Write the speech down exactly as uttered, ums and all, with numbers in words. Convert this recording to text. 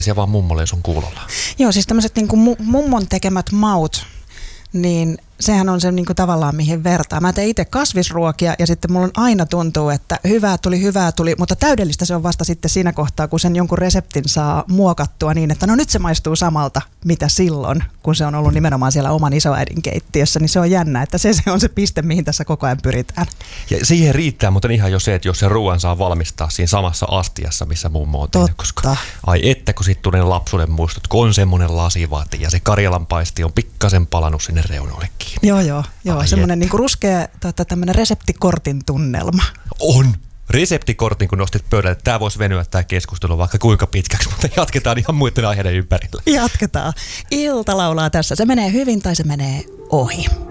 Se vaan mummolle sun kuulolla. Joo, siis tämmöiset niin kuin mummon tekemät maut, niin sehän on se niin kuin tavallaan mihin vertaa. Mä teen itse kasvisruokia ja sitten mulla aina tuntuu, että hyvää tuli, hyvää tuli, mutta täydellistä se on vasta sitten siinä kohtaa, kun sen jonkun reseptin saa muokattua niin, että no nyt se maistuu samalta, mitä silloin, kun se on ollut nimenomaan siellä oman isoäidin keittiössä, niin se on jännä, että se, se on se piste, mihin tässä koko ajan pyritään. Ja siihen riittää, mutta ihan jo se, että jos se ruoan saa valmistaa siinä samassa astiassa, missä mummo on tehnyt, koska ai että kun sitten tulee lapsuuden muistot, kun on semmoinen lasivaate ja se karjalanpaisti on pikkasen palannut sinne reunoillekin. Joo, joo, joo. Semmoinen niinku ruskea tota, tämmöinen reseptikortin tunnelma. On. Reseptikortin, kun nostit pöydälle. Tämä voisi venyä tämä keskustelu vaikka kuinka pitkäksi, mutta jatketaan ihan muiden aiheiden ympärillä. Jatketaan. Ilta laulaa tässä. Se menee hyvin tai se menee ohi.